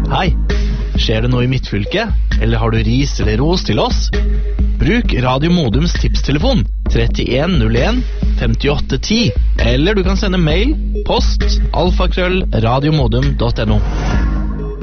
Hei, skjer det noe i mitt fylke? Eller har du ris eller ros til oss? Bruk Radio Modums tipstelefon 3101 5810. Eller du kan sende mail, post, alfakrøll, radiomodum.no.